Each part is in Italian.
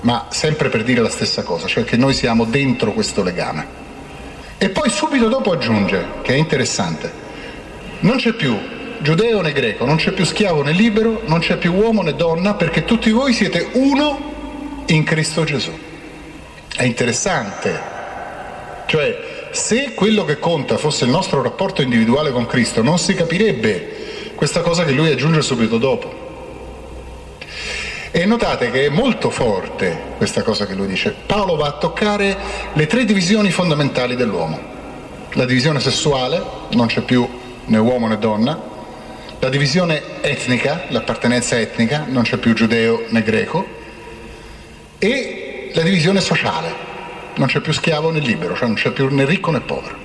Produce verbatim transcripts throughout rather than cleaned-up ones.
ma sempre per dire la stessa cosa, cioè che noi siamo dentro questo legame. E poi subito dopo aggiunge, che è interessante, non c'è più giudeo né greco, non c'è più schiavo né libero, non c'è più uomo né donna, perché tutti voi siete uno in Cristo Gesù. È interessante, cioè se quello che conta fosse il nostro rapporto individuale con Cristo, non si capirebbe questa cosa che lui aggiunge subito dopo. E notate che è molto forte questa cosa che lui dice. Paolo va a toccare le tre divisioni fondamentali dell'uomo. La divisione sessuale, non c'è più né uomo né donna. La divisione etnica, l'appartenenza etnica, non c'è più giudeo né greco. E la divisione sociale, non c'è più schiavo né libero, cioè non c'è più né ricco né povero.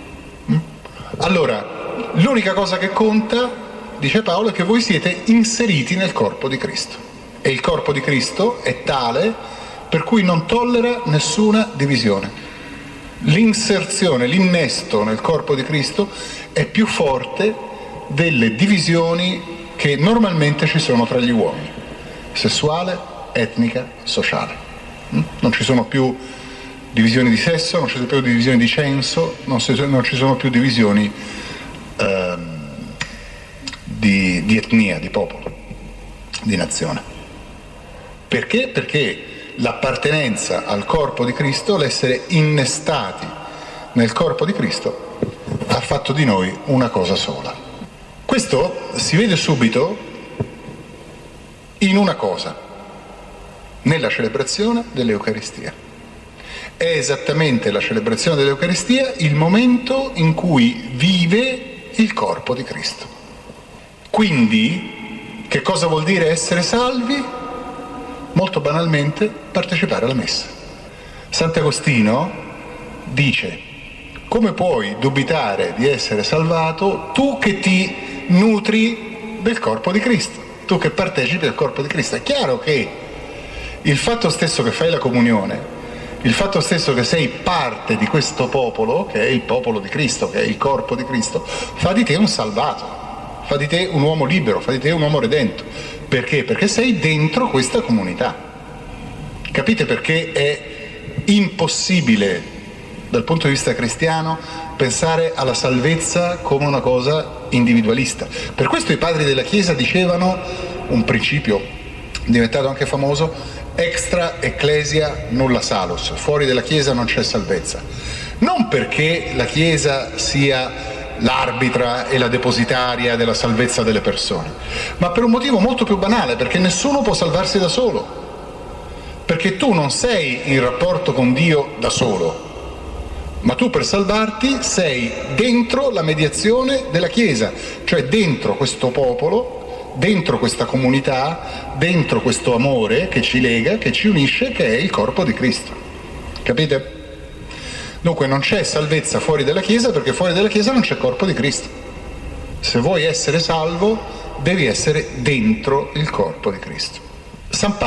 Allora, l'unica cosa che conta, dice Paolo, è che voi siete inseriti nel corpo di Cristo. E il corpo di Cristo è tale per cui non tollera nessuna divisione. L'inserzione, l'innesto nel corpo di Cristo è più forte delle divisioni che normalmente ci sono tra gli uomini, sessuale, etnica, sociale. Non ci sono più divisioni di sesso, non ci sono più divisioni di censo, non, si, non ci sono più divisioni ehm, di, di etnia, di popolo, di nazione. Perché? Perché l'appartenenza al corpo di Cristo, l'essere innestati nel corpo di Cristo, ha fatto di noi una cosa sola. Questo si vede subito in una cosa, nella celebrazione dell'Eucaristia. È esattamente la celebrazione dell'Eucaristia il momento in cui vive il corpo di Cristo. Quindi, che cosa vuol dire essere salvi? Molto banalmente, partecipare alla messa. Sant'Agostino dice: come puoi dubitare di essere salvato tu che ti nutri del corpo di Cristo, tu che partecipi al corpo di Cristo? È chiaro che il fatto stesso che fai la comunione, il fatto stesso che sei parte di questo popolo, che è il popolo di Cristo, che è il corpo di Cristo, fa di te un salvato, fa di te un uomo libero, fa di te un uomo redento. Perché? Perché sei dentro questa comunità. Capite perché è impossibile, dal punto di vista cristiano, pensare alla salvezza come una cosa individualista. Per questo i padri della Chiesa dicevano un principio diventato anche famoso: extra ecclesia nulla salus, fuori dalla Chiesa non c'è salvezza. Non perché la Chiesa sia l'arbitra e la depositaria della salvezza delle persone, ma per un motivo molto più banale, perché nessuno può salvarsi da solo, perché tu non sei in rapporto con Dio da solo, ma tu per salvarti sei dentro la mediazione della Chiesa, cioè dentro questo popolo, dentro questa comunità, dentro questo amore che ci lega, che ci unisce, che è il corpo di Cristo. Capite? Dunque non c'è salvezza fuori dalla Chiesa, perché fuori dalla Chiesa non c'è corpo di Cristo. Se vuoi essere salvo, devi essere dentro il corpo di Cristo. San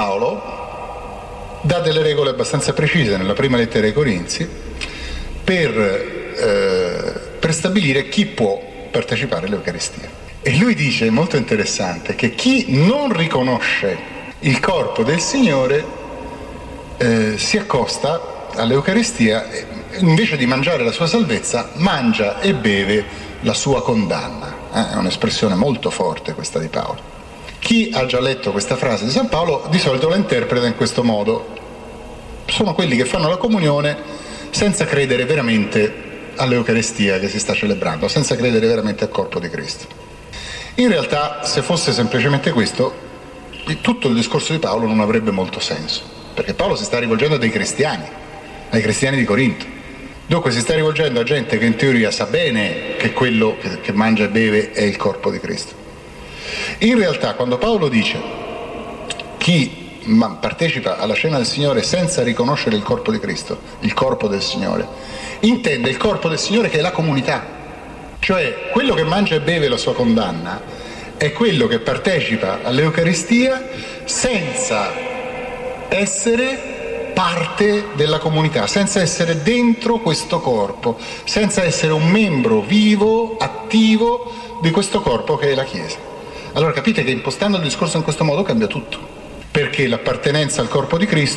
Paolo dà delle regole abbastanza precise nella prima lettera ai Corinzi per, eh, per stabilire chi può partecipare all'Eucaristia. E lui dice, è molto interessante, che chi non riconosce il corpo del Signore eh, si accosta all'Eucaristia, invece di mangiare la sua salvezza, mangia e beve la sua condanna. Eh, è un'espressione molto forte questa di Paolo. Chi ha già letto questa frase di San Paolo di solito la interpreta in questo modo: sono quelli che fanno la comunione senza credere veramente all'Eucaristia che si sta celebrando, senza credere veramente al corpo di Cristo. In realtà, se fosse semplicemente questo, tutto il discorso di Paolo non avrebbe molto senso, perché Paolo si sta rivolgendo a dei cristiani, ai cristiani di Corinto. Dunque si sta rivolgendo a gente che in teoria sa bene che quello che, che mangia e beve è il corpo di Cristo. In realtà, quando Paolo dice chi partecipa alla cena del Signore senza riconoscere il corpo di Cristo, il corpo del Signore, intende il corpo del Signore che è la comunità. Cioè quello che mangia e beve la sua condanna è quello che partecipa all'Eucaristia senza essere parte della comunità, senza essere dentro questo corpo, senza essere un membro vivo, attivo di questo corpo che è la Chiesa. Allora capite che impostando il discorso in questo modo cambia tutto, perché l'appartenenza al corpo di Cristo